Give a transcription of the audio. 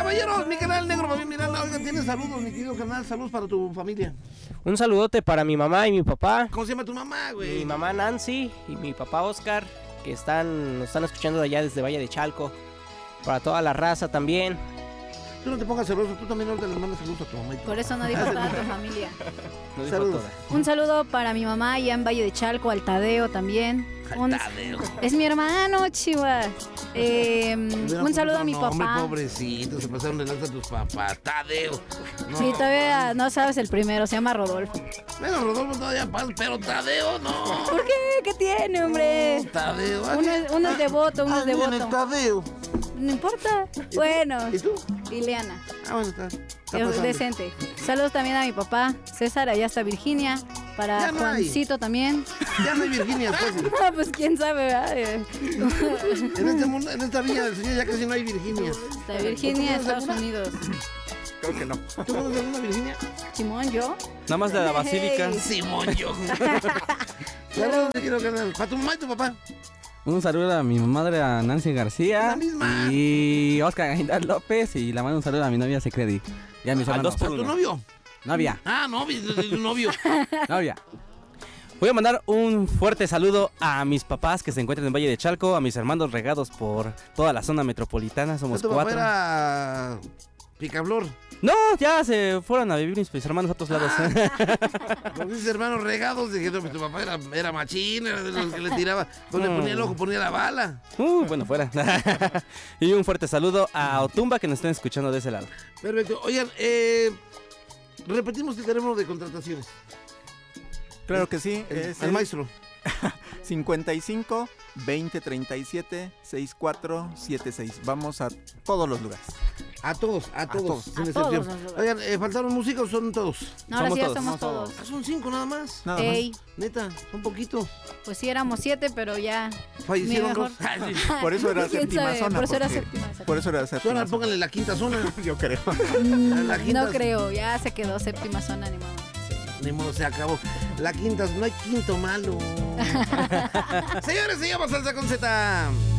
caballeros, mi canal negro, Fabián Miranda. Oigan, tienes saludos, mi querido canal. Saludos para tu familia. Un saludote para mi mamá y mi papá. ¿Cómo se llama tu mamá, güey? Mi mamá Nancy y mi papá Oscar, que nos están escuchando de allá desde Valle de Chalco. Para toda la raza también. Tú no te pongas celoso, tú también ahorita le mandas saludos a tu mamá. Por eso no dijo toda tu familia. No dijo Saludos. toda. Un saludo para mi mamá allá en Valle de Chalco, al Tadeo también. Tadeo. Es mi hermano, Chihuahua. Un saludo a mi papá. Hombre, pobrecito, se pasaron de lanza a tus papás. Tadeo. No. Sí, todavía no sabes el primero, se llama Rodolfo. Bueno, Rodolfo todavía pasa, pero Tadeo no. ¿Por qué? ¿Qué tiene, hombre? Tadeo. Uno es devoto, uno es Viene devoto. Tadeo. No importa. Bueno. ¿Y tú? Ileana. Ah, bueno, está Es pasando. decente. Saludos también a mi papá, César, allá está Virginia. Para Ya no hay. Juancito también. Ya no hay Virginia, pues. No, pues quién sabe, ¿verdad? En este mundo, en esta villa del Señor ya casi no hay Virginia. Está Virginia, Estados Unidos. Creo que no. ¿Tú conoces alguna Virginia? Simón, ¿yo? Nada más de la basílica. Hey. Simón, yo. Saludos, te quiero ganar. Para tu mamá y tu papá. Un saludo a mi madre, a Nancy García. La misma. Y Oscar Gajindar López. Y la mando un saludo a mi novia Secredi. Y a mis hermanos. ¿A tu novio? Novia. Ah, novio, tu novio. Novia. Voy a mandar un fuerte saludo a mis papás que se encuentran en Valle de Chalco, a mis hermanos regados por toda la zona metropolitana, somos Tu papá 4. era picaflor. No, ya se fueron a vivir mis hermanos a otros lados. Los mis hermanos regados, dije, no, tu papá era machín, era de los que le tiraba, cuando le ponía el ojo, ponía la bala. Bueno, fuera. Y un fuerte saludo a Otumba que nos estén escuchando de ese lado. Perfecto. Oigan, repetimos el teléfono de contrataciones. Claro que sí, es El maestro. 55 20 37 6476. Vamos a todos los lugares. A todos, sin A todos excepción. los lugares. Oigan, ¿faltaron músicos o son todos? No, ahora Somos sí ya todos, somos somos todos. Ah, son 5 nada más. Nada Ey, Neta, son poquitos. pues sí éramos 7, pero ya. Fallecieron Mejor. dos. Ay, sí. más. Por eso era ¿Quién séptima sabe? zona. Por eso era porque- séptima zona. Por eso era séptima Ahora zona. pónganle la quinta zona. Yo creo. La quinta. No creo, ya se quedó séptima zona, ni modo. Ni modo, se acabó. La quinta, no hay quinto malo. Señores, se llama Salsa con Z.